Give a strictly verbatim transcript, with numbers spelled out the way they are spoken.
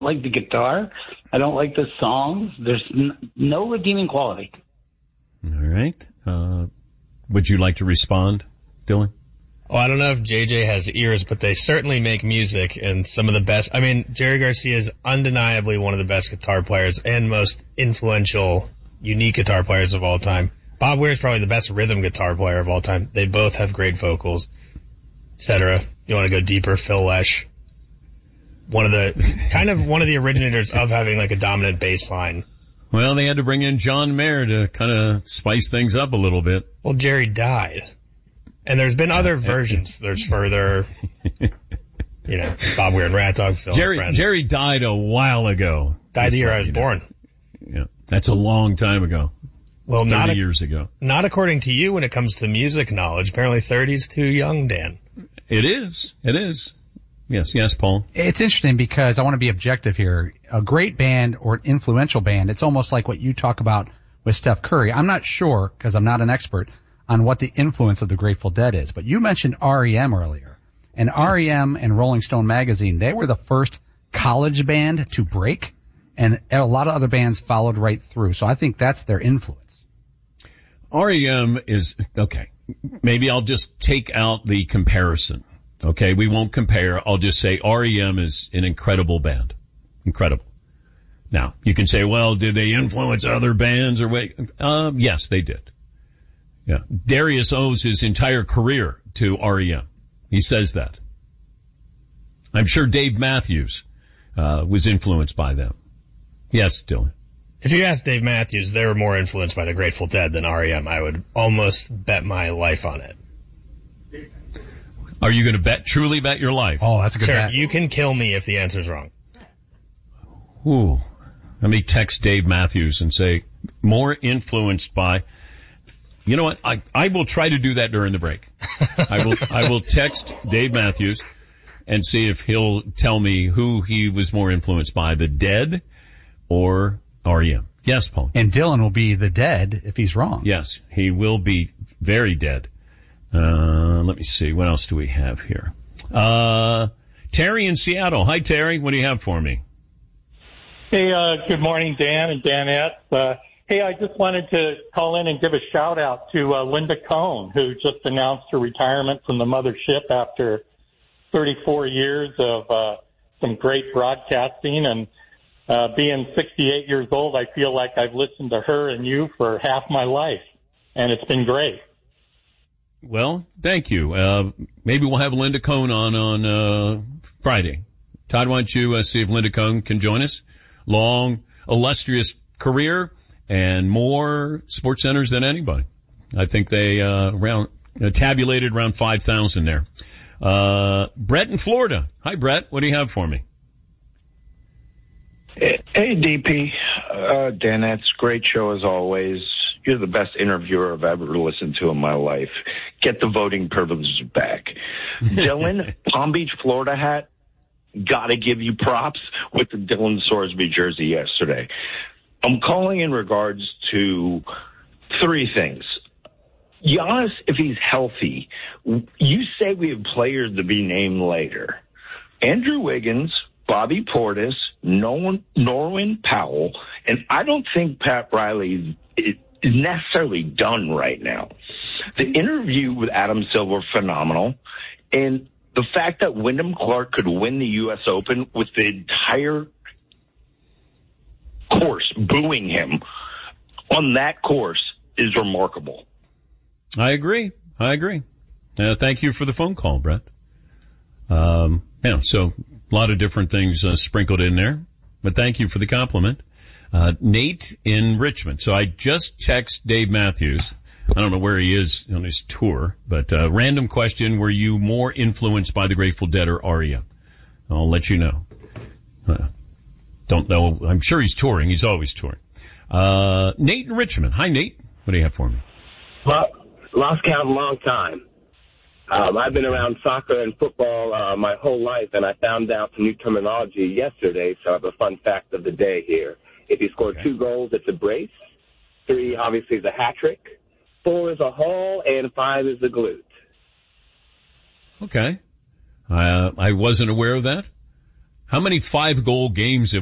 like the guitar. I don't like the songs. There's n- no redeeming quality. All right. Uh, would you like to respond, Dylan? Well, I don't know if J J has ears, but they certainly make music, and some of the best. I mean, Jerry Garcia is undeniably one of the best guitar players and most influential, unique guitar players of all time. Bob Weir is probably the best rhythm guitar player of all time. They both have great vocals, et cetera. You want to go deeper, Phil Lesh. One of the, kind of one of the originators of having like a dominant bass line. Well, they had to bring in John Mayer to kind of spice things up a little bit. Well, Jerry died. And there's been other versions. There's further, you know, Bob Weir and Rat Dog, Phil Jerry, and Friends. Jerry died a while ago. Died the year I was born. Yeah, that's a long time ago. Well, not thirty a, years ago. Not according to you when it comes to music knowledge. Apparently thirty's too young, Dan. It is. It is. Yes, yes, Paul. It's interesting because I want to be objective here. A great band or an influential band, it's almost like what you talk about with Steph Curry. I'm not sure, because I'm not an expert, on what the influence of the Grateful Dead is. But you mentioned R E M earlier. And R E M and Rolling Stone magazine, they were the first college band to break, and a lot of other bands followed right through. So I think that's their influence. R E M is, okay, maybe I'll just take out the comparison. Okay, we won't compare. I'll just say R E M is an incredible band. Incredible. Now, you can say, well, did they influence other bands or wait? Um, yes, they did. Yeah. Darius owes his entire career to R E M. He says that. I'm sure Dave Matthews, uh, was influenced by them. Yes, Dylan. If you ask Dave Matthews, they were more influenced by the Grateful Dead than R E M. I would almost bet my life on it. Are you going to bet, truly bet your life? Oh, that's a good sure, bet. You can kill me if the answer's wrong. Ooh. Let me text Dave Matthews and say, more influenced by, you know what? I, I will try to do that during the break. I will, I will text Dave Matthews and see if he'll tell me who he was more influenced by, the Dead or R E M. Yes, Paul. And Dylan will be the Dead if he's wrong. Yes, he will be very dead. Uh, let me see. What else do we have here? Uh, Terry in Seattle. Hi, Terry. What do you have for me? Hey, uh, good morning, Dan and Danette. Uh, hey, I just wanted to call in and give a shout out to uh, Linda Cohn, who just announced her retirement from the mothership after thirty-four years of uh, some great broadcasting. And uh, being sixty-eight years old, I feel like I've listened to her and you for half my life, and it's been great. Well, thank you. Uh, maybe we'll have Linda Cohn on on uh, Friday. Todd, why don't you uh, see if Linda Cohn can join us? Long, illustrious career and more sports centers than anybody. I think they uh, around uh, tabulated around five thousand there. Uh, Brett in Florida. Hi, Brett. What do you have for me? Hey, D P. Uh, Dan, that's a great show as always. You're the best interviewer I've ever listened to in my life. Get the voting privileges back. Dylan, Palm Beach, Florida hat. Gotta give you props with the Dylan Sorsby jersey yesterday. I'm calling in regards to three things. Giannis, if he's healthy, you say we have players to be named later. Andrew Wiggins, Bobby Portis, Norman, Norman Powell, and I don't think Pat Riley is necessarily done right now. The interview with Adam Silver, phenomenal. And the fact that Wyndham Clark could win the U S Open with the entire course booing him on that course is remarkable. I agree. I agree. Uh, thank you for the phone call, Brett. Um, yeah, so a lot of different things uh, sprinkled in there, but thank you for the compliment. Uh, Nate in Richmond. So I just text Dave Matthews. I don't know where he is on his tour, but uh, random question: were you more influenced by the Grateful Dead or R E M? I'll let you know. Uh, don't know. I'm sure he's touring. He's always touring. Uh, Nate in Richmond. Hi, Nate. What do you have for me? Well, lost count a long time. Um, I've been around soccer and football uh, my whole life, and I found out some new terminology yesterday, so I have a fun fact of the day here. If you score okay. two goals, it's a brace. Three, obviously, is a hat trick. Four is a haul, and five is the glute. Okay. Uh, I wasn't aware of that. How many five goal games have